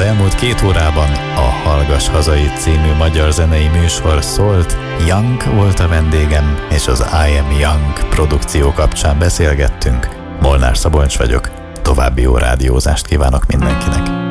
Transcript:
elmúlt 2 órában a Hallgass Hazait című magyar zenei műsor szólt. Young volt a vendégem, és az I Am Young produkció kapcsán beszélgettünk. Molnár Szabolcs vagyok, további jó rádiózást kívánok mindenkinek.